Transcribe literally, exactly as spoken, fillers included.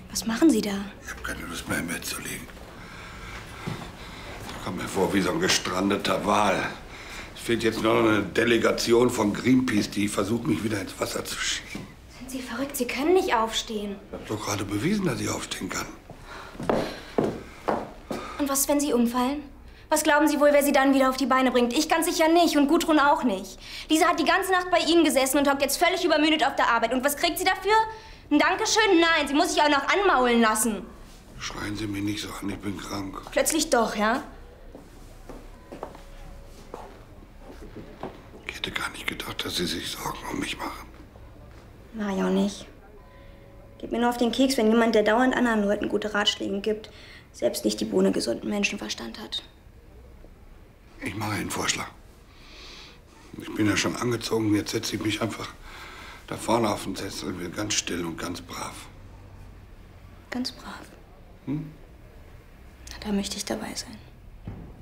Was machen Sie da? Ich habe keine Lust mehr im Bett zu liegen. Ich komme mir vor wie so ein gestrandeter Wal. Es fehlt jetzt nur noch eine Delegation von Greenpeace, die versucht, mich wieder ins Wasser zu schieben. Sind Sie verrückt? Sie können nicht aufstehen. Ich habe doch gerade bewiesen, dass ich aufstehen kann. Und was, wenn Sie umfallen? Was glauben Sie wohl, wer Sie dann wieder auf die Beine bringt? Ich ganz sicher nicht und Gudrun auch nicht. Lisa hat die ganze Nacht bei Ihnen gesessen und hockt jetzt völlig übermüdet auf der Arbeit. Und was kriegt sie dafür? Ein Dankeschön? Nein, sie muss sich auch noch anmaulen lassen. Schreien Sie mich nicht so an, ich bin krank. Plötzlich doch, ja? Ich hätte gar nicht gedacht, dass Sie sich Sorgen um mich machen. War ja auch nicht. Geht mir nur auf den Keks, wenn jemand, der dauernd anderen Leuten gute Ratschläge gibt, selbst nicht die Bohne gesunden Menschenverstand hat. Ich mache einen Vorschlag. Ich bin ja schon angezogen, jetzt setze ich mich einfach da vorne auf den Sessel und bin ganz still und ganz brav. Ganz brav. Hm? Na, da möchte ich dabei sein.